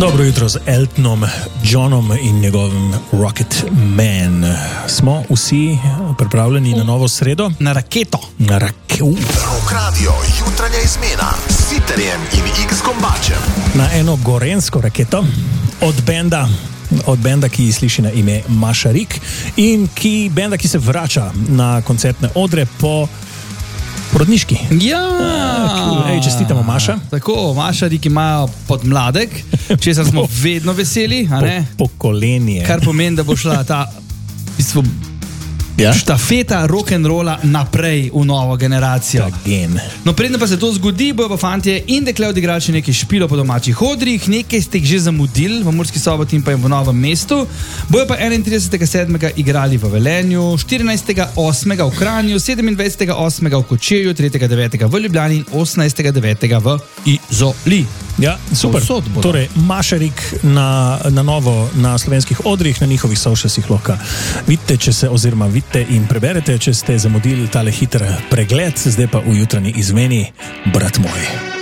Dobro jutro z Eltonom Johnom in njegovim Rocket Man. Smo vsi pripravljeni na novo sredo? Na raketo. Na raketo. Rock Radio, jutranja izmena s Siterjem in X-Gombačem. Na eno gorensko raketo od benda, ki sliši na ime Mašarik in benda, ki se vrača na koncertne odre po porodniški. Ja! Ej, čestitamo, Maša. Tako, Mašariki imajo podmladek, česar smo vedno veseli, a ne? Pokolenje. Kar pomeni, da bo šla ta v bistvu štafeta rock'n'rolla naprej v novo generacijo. Gen. No, predno pa se to zgodi, bojo pa fantje in dekle odigrali še nekaj špilo po domačih odrih, nekaj ste jih že zamudili v Murski Soboti in pa v Novem mestu. Bojo pa 31.7. igrali v Velenju, 14.8. v Kranju, 27.8. v Kočevju, 3.9. v Ljubljani in 18.9. v Izoli. Ja, super. Torej, Mašarik na novo na slovenskih odrih, na njihovih socialsih lahko vidite, vidite in preberete, če ste zamudili tale hiter pregled, zdaj pa v jutranji izmeni, brat moj.